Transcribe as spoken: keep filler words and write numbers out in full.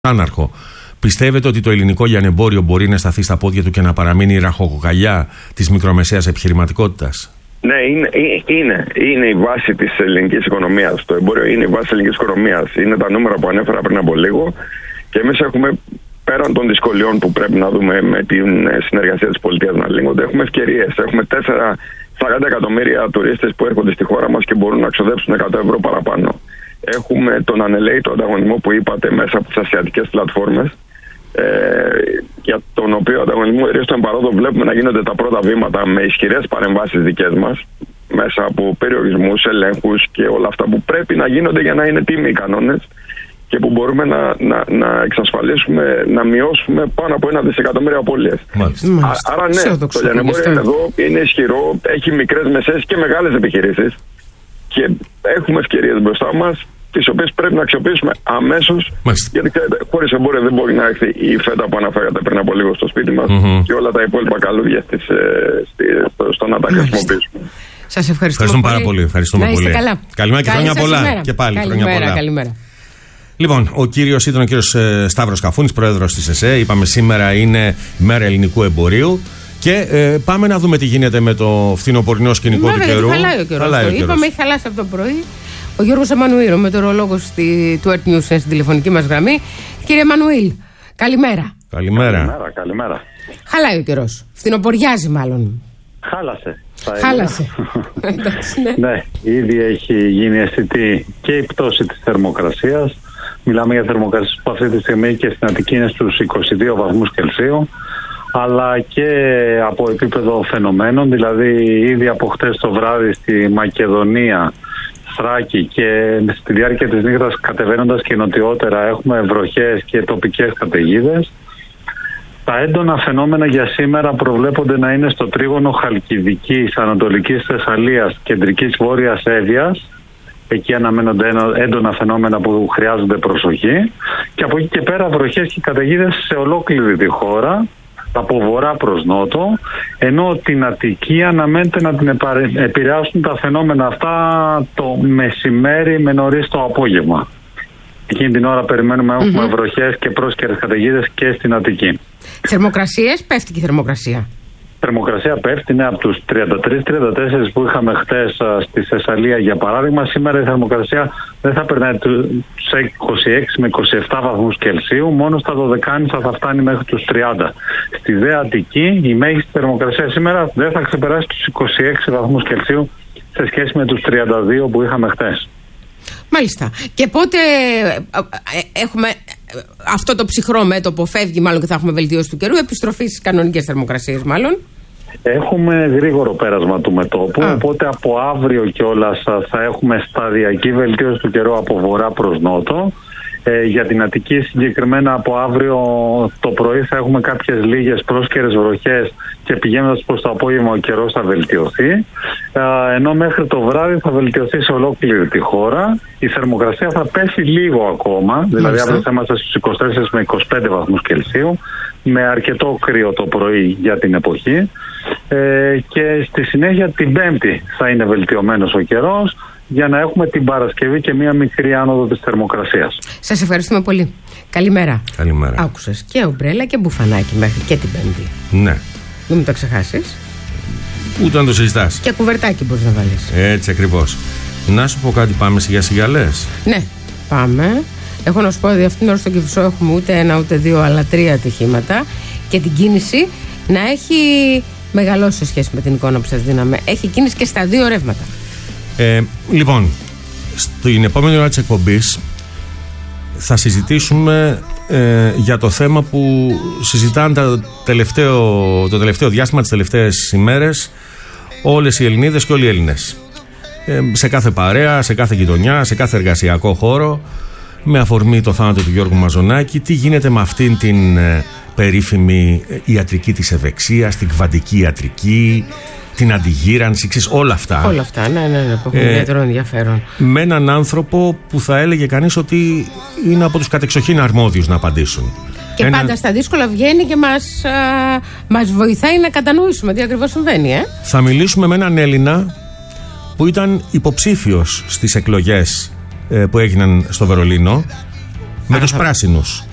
άναρχο. Πιστεύετε ότι το ελληνικό λιανεμπόριο μπορεί να σταθεί στα πόδια του και να παραμείνει η ραχοκοκαλιά της μικρομεσαίας επιχειρηματικότητας? Ναι, είναι, είναι, είναι η βάση της ελληνικής οικονομίας. Το εμπόριο είναι η βάση της ελληνικής οικονομίας. Είναι τα νούμερα που ανέφερα πριν από λίγο. Και εμείς έχουμε, πέραν των δυσκολιών που πρέπει να δούμε με την συνεργασία της πολιτείας να λύνονται, έχουμε ευκαιρίες. Έχουμε τέσσερα σαράντα εκατομμύρια τουρίστες που έρχονται στη χώρα μας και μπορούν να ξοδέψουν εκατό ευρώ παραπάνω. Έχουμε τον ανελαίτο ανταγωνισμό που είπατε μέσα από τις ασιατικές πλατφόρμες, ε, για τον οποίο ανταγωνισμό ρίστον παρόδο βλέπουμε να γίνονται τα πρώτα βήματα με ισχυρές παρεμβάσεις δικές μας, μέσα από περιορισμούς, ελέγχους και όλα αυτά που πρέπει να γίνονται για να είναι τίμοι οι κανόνες και που μπορούμε να, να, να εξασφαλίσουμε, να μειώσουμε πάνω από ένα δισεκατομμύριο απώλειες. Άρα ναι, το λιανεμπόριο εδώ είναι ισχυρό, έχει μικρές, μεσαίες και μεγάλες επιχειρήσεις και έχουμε ευκαιρίες μπροστά μας, τις οποίες πρέπει να αξιοποιήσουμε αμέσως. Μάλιστα. Γιατί ξέρετε, χωρίς εμπόριο δεν μπορεί να έρθει η φέτα που αναφέρατε πριν από λίγο στο σπίτι μας mm-hmm. και όλα τα υπόλοιπα καλούδια στις, στη, στο, στο να τα χρησιμοποιήσουμε. Σας ευχαριστούμε, ευχαριστούμε πάρα πολύ. Ευχαριστούμε να είστε πολύ. Καλά. Καλημέρα και χρόνια πολλά. Ημέρα. Και πάλι καλημέρα, χρόνια πολλά. Καλημέρα. Λοιπόν, ο κύριος ήταν ο κύριος ε, Σταύρος Καφούνης, πρόεδρος της ΕΣΕ. Είπαμε σήμερα είναι μέρα ελληνικού εμπορίου. Και ε, πάμε να δούμε τι γίνεται με το φθινοπορεινό σκηνικό Μάρα, του καιρού. Χαλάει ο καιρός. Χαλάει ο καιρός. Είπαμε, έχει χαλάσει από το πρωί. Ο Γιώργος Εμμανουήλ, ο μετεωρολόγος του Earth News, στην τηλεφωνική μας γραμμή. Κύριε Εμμανουήλ, καλημέρα. Καλημέρα. Καλημέρα, καλημέρα. Χαλάει ο καιρός. Φθινοποριάζει μάλλον. Χάλασε. Χάλασε. Εντάξει, ναι. Ναι, ήδη έχει γίνει αισθητή και η πτώση της θερμοκρασίας. Μιλάμε για θερμοκρασίες που αυτή τη στιγμή και στην Αττική είναι στους είκοσι δύο βαθμούς Κελσίου. Αλλά και από επίπεδο φαινομένων, δηλαδή ήδη από χτες το βράδυ στη Μακεδονία, Θράκη και στη διάρκεια της νύχτας κατεβαίνοντας και νοτιότερα έχουμε βροχές και τοπικές καταιγίδες. Τα έντονα φαινόμενα για σήμερα προβλέπονται να είναι στο τρίγωνο Χαλκιδικής, Ανατολικής Θεσσαλίας, Κεντρικής Βόρειας Εύβοιας. Εκεί αναμένονται έντονα φαινόμενα που χρειάζονται προσοχή. Και από εκεί και πέρα βροχές και καταιγίδες σε ολόκληρη τη χώρα, από βορρά προς νότο, ενώ την Αττική αναμένεται να την επηρεάσουν τα φαινόμενα αυτά το μεσημέρι με νωρίς το απόγευμα. Εκείνη την ώρα περιμένουμε να έχουμε mm-hmm. βροχές και πρόσκαιρες καταιγίδες και στην Αττική. Θερμοκρασίες, πέφτει και η θερμοκρασία. Θερμοκρασία πέφτει, είναι από τους τριάντα τρεις τριάντα τέσσερα που είχαμε χτες στη Θεσσαλία για παράδειγμα. Σήμερα η θερμοκρασία δεν θα περνάει σε είκοσι έξι με είκοσι επτά βαθμούς Κελσίου, μόνο στα δωδεκάνησα θα φτάνει μέχρι τους τριάντα. Στη Δε Αττική η μέγιστη θερμοκρασία σήμερα δεν θα ξεπεράσει τους είκοσι έξι βαθμούς Κελσίου σε σχέση με τους τριάντα δύο που είχαμε χτες. Μάλιστα. Και πότε έχουμε αυτό το ψυχρό μέτωπο, φεύγει μάλλον και θα έχουμε βελτίωση του καιρού, επιστροφή στις κανονικές θερμοκρασίες μάλλον. Έχουμε γρήγορο πέρασμα του μετώπου, Α. οπότε από αύριο κιόλας θα έχουμε σταδιακή βελτίωση του καιρού από βορρά προς νότο. Ε, για την Αττική συγκεκριμένα από αύριο το πρωί θα έχουμε κάποιες λίγες πρόσκαιρες βροχές και πηγαίνοντας προς το απόγευμα ο καιρός θα βελτιωθεί, ε, ενώ μέχρι το βράδυ θα βελτιωθεί σε ολόκληρη τη χώρα. Η θερμοκρασία θα πέσει λίγο ακόμα, Μάλιστα. δηλαδή αύριο θα είμαστε στους είκοσι τέσσερα με είκοσι πέντε βαθμούς Κελσίου, με αρκετό κρύο το πρωί για την εποχή, ε, και στη συνέχεια την Πέμπτη θα είναι βελτιωμένος ο καιρός, για να έχουμε την Παρασκευή και μία μικρή άνοδο της θερμοκρασίας. Σας ευχαριστούμε πολύ. Καλημέρα. Καλημέρα. Άκουσες και ομπρέλα και μπουφανάκι μέχρι και την Πέμπτη. Ναι. Μην μου το ξεχάσεις. Ούτε να το συζητάς. Και κουβερτάκι μπορείς να βάλεις. Έτσι ακριβώς. Να σου πω κάτι, πάμε σιγά σιγά λες. Ναι, πάμε. Έχω να σου πω ότι αυτήν την ώρα στο Κηφισό έχουμε ούτε ένα ούτε δύο αλλά τρία ατυχήματα και την κίνηση να έχει μεγαλώσει σε σχέση με την εικόνα που σας δίναμε. Έχει κίνηση και στα δύο ρεύματα. Ε, λοιπόν, στην επόμενη ώρα της εκπομπής θα συζητήσουμε ε, για το θέμα που συζητάνε το τελευταίο, το τελευταίο διάστημα, τις τελευταίες ημέρες, όλες οι Ελληνίδες και όλοι οι Έλληνες. Ε, σε κάθε παρέα, σε κάθε γειτονιά, σε κάθε εργασιακό χώρο, με αφορμή το θάνατο του Γιώργου Μαζονάκη, τι γίνεται με αυτήν την ε, περίφημη ιατρική της ευεξίας, την κβαντική ιατρική, την αντιγύρανση, ξέρεις, όλα αυτά. Όλα αυτά, ναι, ναι, ναι, που έχουν ε, ιδιαίτερο ενδιαφέρον. Με έναν άνθρωπο που θα έλεγε κανείς ότι είναι από τους κατεξοχήν αρμόδιους να απαντήσουν. Και Ένα... πάντα στα δύσκολα βγαίνει και μας, α, μας βοηθάει να κατανοήσουμε τι ακριβώς συμβαίνει, ε? Θα μιλήσουμε με έναν Έλληνα που ήταν υποψήφιος στις εκλογές ε, που έγιναν στο Βερολίνο με τους πράσινους.